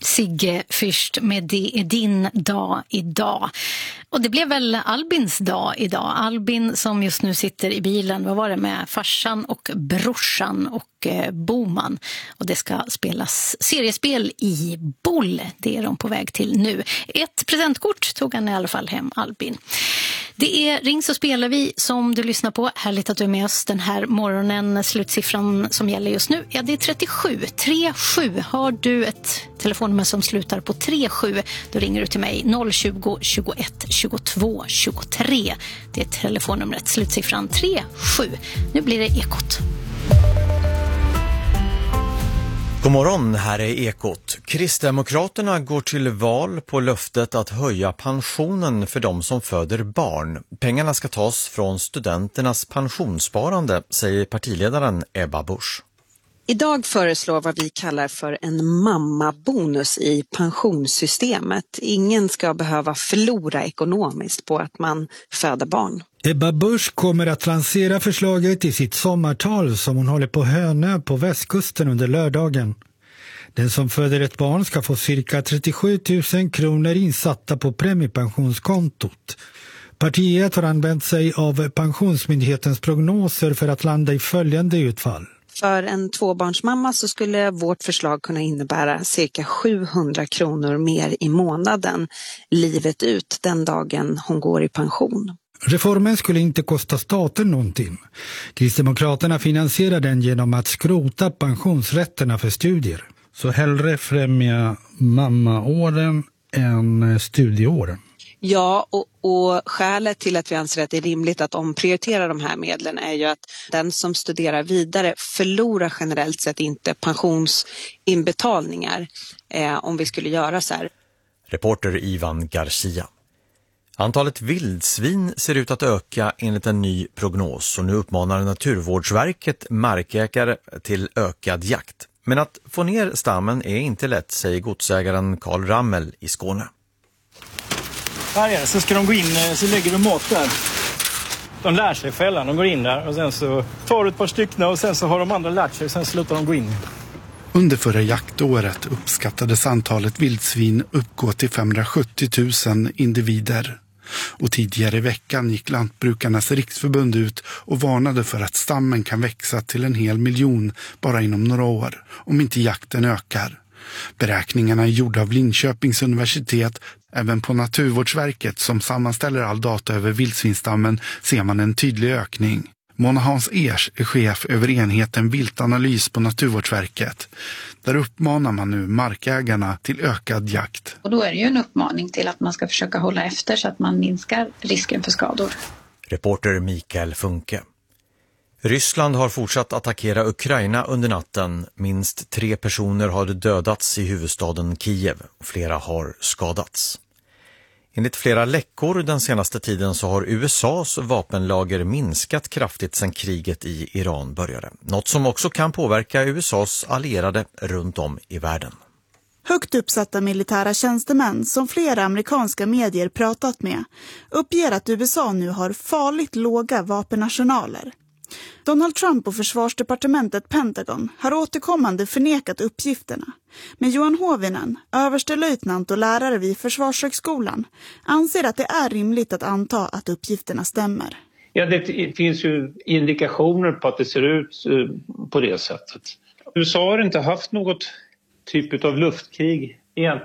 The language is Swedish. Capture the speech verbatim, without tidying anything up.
Sigge Fürst med Det är din dag idag. Och det blev väl Albins dag idag. Albin som just nu sitter i bilen, vad var det, med farsan och brorsan och eh, Boman. Och det ska spelas seriespel i Boll. Det är de på väg till nu. Ett presentkort tog han i alla fall hem, Albin. Det är Ring så spelar vi som du lyssnar på. Härligt att du är med oss den här morgonen. Slutsiffran som gäller just nu, ja, det är trettiosju. tre sju. Har du ett telefonnummer som slutar på tre sju, då ringer du till mig noll tjugo, tjugoett, tjugotvå, tjugotre. Det är telefonnumret, slutsiffran tre sju. Nu blir det Ekot. God morgon, här är Ekot. Kristdemokraterna går till val på löftet att höja pensionen för de som föder barn. Pengarna ska tas från studenternas pensionssparande, säger partiledaren Ebba Busch. Idag föreslår vad vi kallar för en mammabonus i pensionssystemet. Ingen ska behöva förlora ekonomiskt på att man föder barn. Ebba Busch kommer att lansera förslaget i sitt sommartal som hon håller på Hönö på västkusten under lördagen. Den som föder ett barn ska få cirka trettiosju tusen kronor insatta på premiepensionskontot. Partiet har använt sig av Pensionsmyndighetens prognoser för att landa i följande utfall. För en tvåbarnsmamma så skulle vårt förslag kunna innebära cirka sjuhundra kronor mer i månaden livet ut den dagen hon går i pension. Reformen skulle inte kosta staten någonting. Kristdemokraterna finansierar den genom att skrota pensionsrätterna för studier. Så hellre främja mammaåren än studieåren. Ja, och, och skälet till att vi anser att det är rimligt att omprioritera de här medlen är ju att den som studerar vidare förlorar generellt sett inte pensionsinbetalningar eh, om vi skulle göra så här. Reporter Ivan Garcia. Antalet vildsvin ser ut att öka enligt en ny prognos och nu uppmanar Naturvårdsverket markägare till ökad jakt. Men att få ner stammen är inte lätt, säger godsägaren Karl Rammel i Skåne. Här är det, så ska de gå in, så lägger de mat där. De lär sig fällan, de går in där och sen så tar du ett par stycken och sen så har de andra lärt sig och sen slutar de gå in. Under förra jaktåret uppskattades antalet vildsvin uppgå till femhundrasjuttio tusen individer. Och tidigare i veckan gick Lantbrukarnas riksförbund ut och varnade för att stammen kan växa till en hel miljon bara inom några år om inte jakten ökar. Beräkningarna är gjorda av Linköpings universitet. Även på Naturvårdsverket som sammanställer all data över vildsvinstammen ser man en tydlig ökning. Mona Hans Ers är chef över enheten viltanalys på Naturvårdsverket. Där uppmanar man nu markägarna till ökad jakt. Och då är det ju en uppmaning till att man ska försöka hålla efter så att man minskar risken för skador. Reporter Mikael Funke. Ryssland har fortsatt attackera Ukraina under natten. Minst tre personer har dödats i huvudstaden Kiev och flera har skadats. Enligt flera läckor den senaste tiden så har U S A:s vapenlager minskat kraftigt sedan kriget i Iran började. Något som också kan påverka U S A:s allierade runt om i världen. Högt uppsatta militära tjänstemän som flera amerikanska medier pratat med uppger att U S A nu har farligt låga vapenarsenaler. Donald Trump och försvarsdepartementet Pentagon har återkommande förnekat uppgifterna. Men Johan Hovinen, överstelöjtnant och lärare vid Försvarshögskolan, anser att det är rimligt att anta att uppgifterna stämmer. Ja, det finns ju indikationer på att det ser ut på det sättet. U S A har inte haft något typ av luftkrig egentligen